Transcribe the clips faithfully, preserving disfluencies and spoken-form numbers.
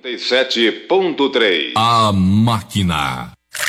noventa e sete ponto três. A Máquina.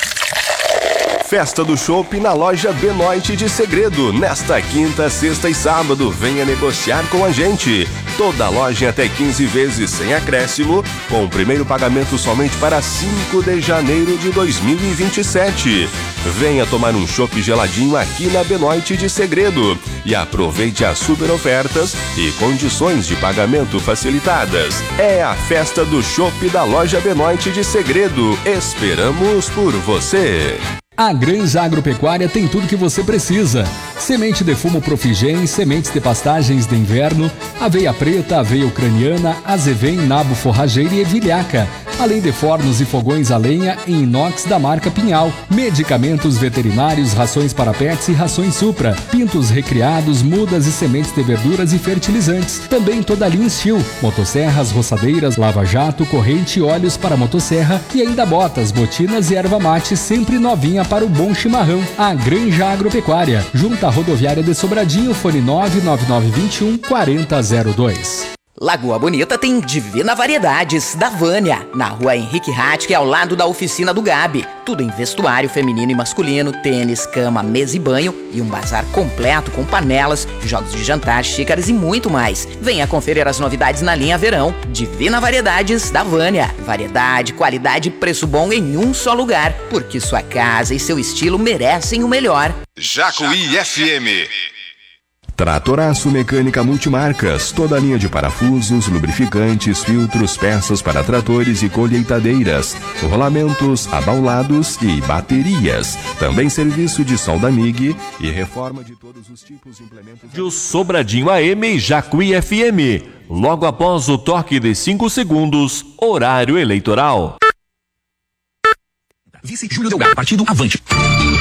Festa do Chopp na loja Benoit de Segredo. Nesta quinta, sexta e sábado, venha negociar com a gente. Toda loja em até quinze vezes sem acréscimo, com o primeiro pagamento somente para cinco de janeiro de dois mil e vinte e sete. Venha tomar um chopp geladinho aqui na Benoit de Segredo e aproveite as super ofertas e condições de pagamento facilitadas. É a Festa do Chopp da loja Benoit de Segredo. Esperamos por você. A Granja Agropecuária tem tudo que você precisa. Semente de fumo Profigen, sementes de pastagens de inverno, aveia preta, aveia ucraniana, azevém, nabo forrageiro e ervilhaca. Além de fornos e fogões a lenha em inox da marca Pinhal. Medicamentos veterinários, rações para pets e rações Supra. Pintos recriados, mudas e sementes de verduras e fertilizantes. Também toda a linha Steel. Motosserras, roçadeiras, lava-jato, corrente e óleos para motosserra. E ainda botas, botinas e erva mate sempre novinha para o bom chimarrão. A Granja Agropecuária. Junto à rodoviária de Sobradinho, fone nove nove nove dois um quatro zero zero dois. Lagoa Bonita tem Divina Variedades, da Vânia, na rua Henrique Hatke, ao lado da oficina do Gabi. Tudo em vestuário feminino e masculino, tênis, cama, mesa e banho e um bazar completo com panelas, jogos de jantar, xícaras e muito mais. Venha conferir as novidades na linha verão. Divina Variedades, da Vânia. Variedade, qualidade e preço bom em um só lugar, porque sua casa e seu estilo merecem o melhor. Jacuí F M. Tratoraço Mecânica Multimarcas, toda a linha de parafusos, lubrificantes, filtros, peças para tratores e colheitadeiras, rolamentos, abaulados e baterias. Também serviço de solda M I G e reforma de todos os tipos de implementos. De Sobradinho A M e Jacuí F M, logo após o toque de cinco segundos, horário eleitoral. Vice Júlio Delgado, Partido Avante.